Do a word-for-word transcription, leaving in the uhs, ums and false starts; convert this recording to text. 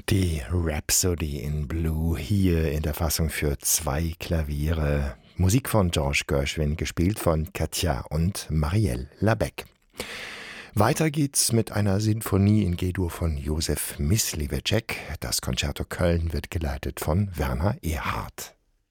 Die Rhapsody in Blue hier in der Fassung für zwei Klaviere. Musik von George Gershwin, gespielt von Katja und Marielle Labec. Weiter geht's mit einer Sinfonie in G-Dur von Josef Myslivecek. Das Concerto Köln wird geleitet von Werner Erhardt.